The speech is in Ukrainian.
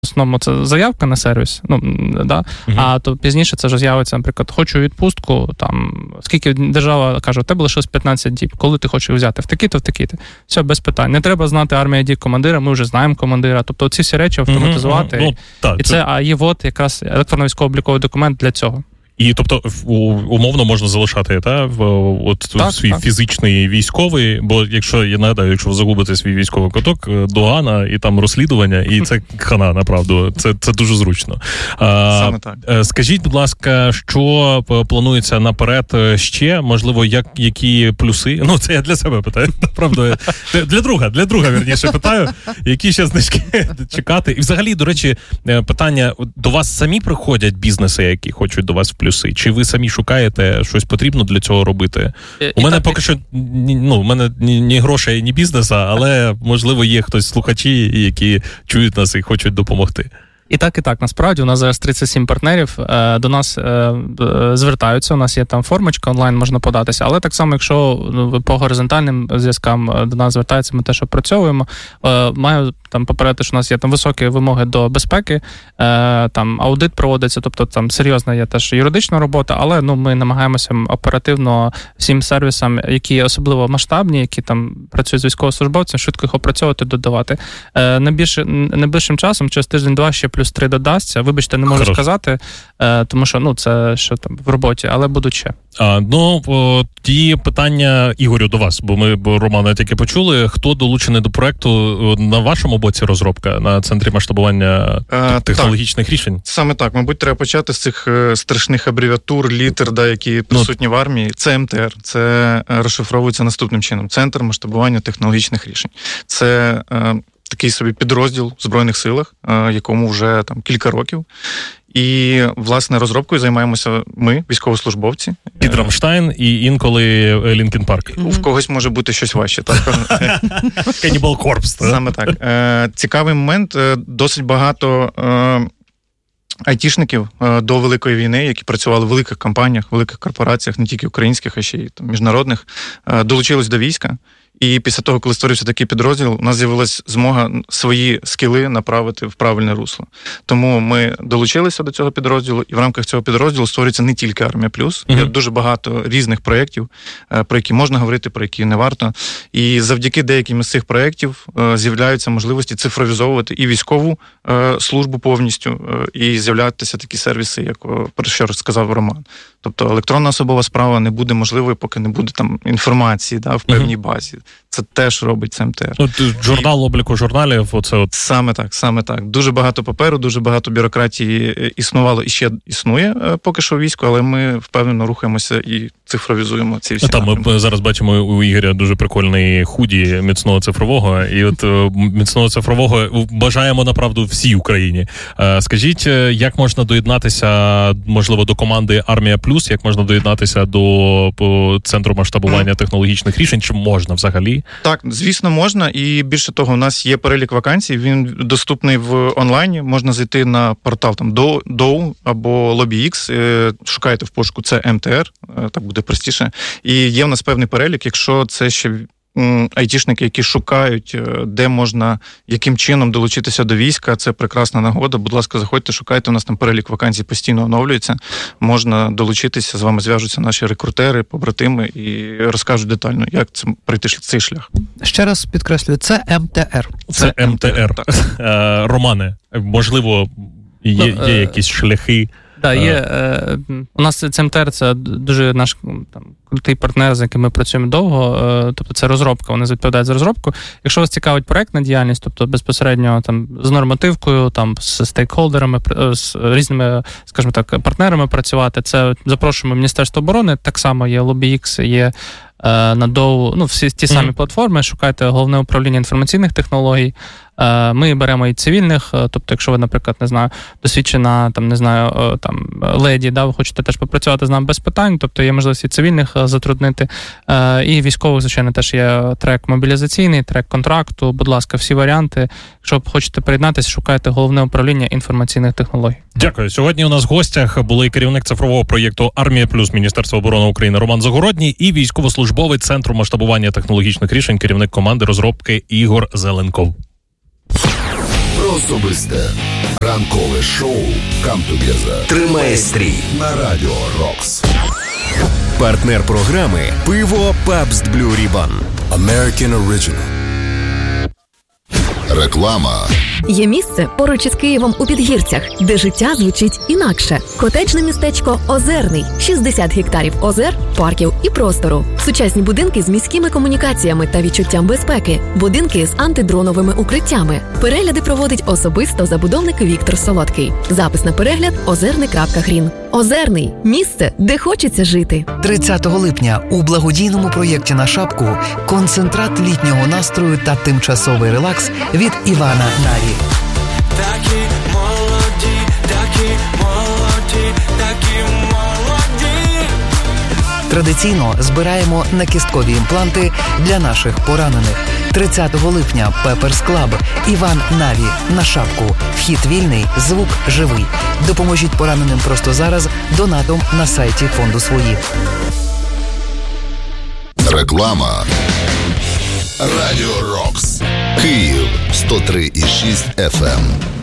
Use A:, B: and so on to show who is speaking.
A: основному це заявка на сервіс, а то пізніше це вже з'явиться, наприклад, хочу відпустку, там, скільки держава каже, у тебе лишилось 15 діб, коли ти хочеш взяти? В такі-то, в такі-то. Все, без питань. Не треба знати армія дій командира, ми вже знаємо командира. Тобто ці всі речі автоматизувати. І це ЄВОД якраз електронно військово-обліковий документ для цього.
B: І, тобто, умовно можна залишати свій фізичний військовий, бо якщо, я нагадаю, якщо ви загубите свій військовий квиток, догана, і там розслідування, і це хана, направду, це дуже зручно.
C: Саме так.
B: Скажіть, будь ласка, що планується наперед ще, можливо, які плюси? Ну, це я для себе питаю, направду, для друга, вірніше, питаю, які ще знижки чекати. І взагалі, до речі, питання, до вас самі приходять бізнеси, які хочуть до вас в плюси? Чи ви самі шукаєте, щось потрібно для цього робити? У мене поки що, у мене ні грошей, ні бізнеса, але, можливо, є хтось слухачі, які чують нас і хочуть допомогти.
A: І так, насправді, у нас зараз 37 партнерів, до нас звертаються, у нас є там формочка, онлайн можна податися, але так само, якщо по горизонтальним зв'язкам до нас звертаються, ми теж опрацьовуємо. Маю там попередити, що у нас є там високі вимоги до безпеки, там аудит проводиться, тобто там серйозна є теж юридична робота, але ми намагаємося оперативно всім сервісам, які особливо масштабні, які там працюють з військовослужбовцями, швидко їх опрацьовувати, додавати. Найближчим часом, через тиждень-два, ще плюс 3 додасться. Вибачте, не можу сказати, тому що, це ще там в роботі, але будуть ще.
B: Ті питання, Ігорю, до вас, бо Романа тільки почули. Хто долучений до проекту на вашому боці розробка, на Центрі масштабування технологічних рішень?
C: Саме так. Мабуть, треба почати з цих страшних абревіатур, літер, які присутні в армії. Це МТР. Це розшифровується наступним чином. Центр масштабування технологічних рішень. Це такий собі підрозділ в Збройних силах, якому вже там кілька років. І, власне, розробкою займаємося ми, військовослужбовці.
B: Під Рамштайн і інколи Лінкін Парк.
C: У когось може бути щось важче.
B: Cannibal Corpse.
C: Саме так. Цікавий момент. Досить багато айтішників до Великої війни, які працювали в великих компаніях, великих корпораціях, не тільки українських, а ще й міжнародних, долучились до війська. І після того, коли створився такий підрозділ, у нас з'явилась змога свої скіли направити в правильне русло. Тому ми долучилися до цього підрозділу, і в рамках цього підрозділу створюється не тільки Армія Плюс. Є дуже багато різних проєктів, про які можна говорити, про які не варто. І завдяки деяким із цих проєктів з'являються можливості цифровізовувати і військову службу повністю, і з'являються такі сервіси, як про що сказав Роман. Тобто електронна особова справа не буде можливою, поки не буде там інформації в певній базі. Це теж робить ЦМТР.
B: Журнал обліку журналів,
C: Саме так. Дуже багато паперу, дуже багато бюрократії існувало і ще існує поки що війську, але ми впевнено рухаємося і цифровізуємо ці всі.
B: Ми зараз бачимо у Ігоря дуже прикольний худі міцного цифрового, і міцного цифрового бажаємо, направду, всій Україні. Скажіть, як можна доєднатися, можливо, до команди Армія Плюс, як можна доєднатися до Центру масштабування технологічних рішень, чи можна взагалі?
C: Так, звісно, можна, і більше того, у нас є перелік вакансій, він доступний в онлайні, можна зайти на портал там DOU або LobbyX, шукайте в пошуку це МТР, так буде простіше, і є в нас певний перелік, якщо це ще айтішники, які шукають, де можна, яким чином долучитися до війська, це прекрасна нагода. Будь ласка, заходьте, шукайте, у нас там перелік вакансій постійно оновлюється, можна долучитися, з вами зв'яжуться наші рекрутери, побратими і розкажуть детально, як це пройти цей шлях.
D: Ще раз підкреслюю, це МТР.
B: Це МТР. Романе, можливо, є якісь шляхи?
A: Так, є. У нас ЦМТР – це дуже наш крутий партнер, з яким ми працюємо довго, тобто це розробка, вони відповідають за розробку. Якщо вас цікавить проєктна діяльність, тобто безпосередньо там з нормативкою, там з стейкхолдерами, з різними, скажімо так, партнерами працювати, це запрошуємо Міністерство оборони, так само є LobbyX, є на DOU, всі ті самі платформи, шукайте Головне управління інформаційних технологій. Ми беремо і цивільних, тобто, якщо ви, наприклад, досвідчена, леді, ви хочете теж попрацювати з нами без питань, тобто є можливість і цивільних затруднити. І військових, звичайно, теж є трек мобілізаційний, трек контракту, будь ласка, всі варіанти. Якщо хочете приєднатися, шукайте Головне управління інформаційних технологій.
B: Дякую. Сьогодні у нас в гостях були керівник цифрового проєкту «Армія Плюс» Міністерства оборони України Роман Загородній і військовослужбовець Центру масштабування технологічних рішень, керівник команди розробки Ігор Зеленков.
E: Про особисте. Ранкове шоу «Come Together». Тримає стрій на Радіо Рокс.
F: Партнер програми «Пиво Pabst Blue Ribbon».
E: American Original. Реклама.
G: Є місце поруч із Києвом у Підгірцях, де життя звучить інакше. Котеджне містечко Озерний. 60 гектарів озер, парків і простору. Сучасні будинки з міськими комунікаціями та відчуттям безпеки. Будинки з антидроновими укриттями. Перегляди проводить особисто забудовник Віктор Солодкий. Запис на перегляд озерний.грін. Озерний – місце, де хочеться жити.
D: 30 липня у благодійному проєкті «На шапку» концентрат літнього настрою та тимчасовий релакс від Івана Наві.
H: Такі молоді, такі молоді, такі молоді.
D: Традиційно збираємо накісткові імпланти для наших поранених. 30 липня Pepper's Club. Іван Наві. «На шапку». Вхід вільний, звук живий. Допоможіть пораненим просто зараз донатом на сайті фонду «Свої».
E: Реклама. Радіо Рокс. Київ 103,6 FM.